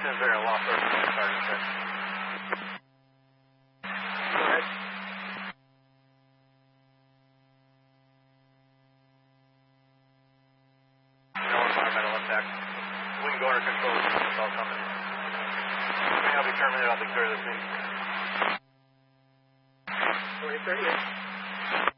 is there a lost order from the sergeant there? Go ahead. No environmental impact. We can go under control of the cell company. May not be terminated, I'll be clear of the scene. 2030.